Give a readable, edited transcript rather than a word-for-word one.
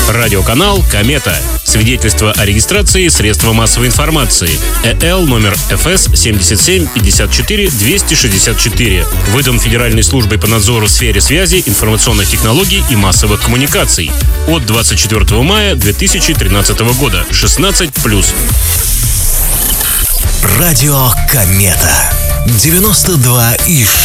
Радиоканал «Комета». Свидетельство о регистрации средства массовой информации. ЭЛ номер ФС 7754-264. Выдан Федеральной службой по надзору в сфере связи, информационных технологий и массовых коммуникаций. От 24 мая 2013 года. 16+. Радио «Комета». 92,6.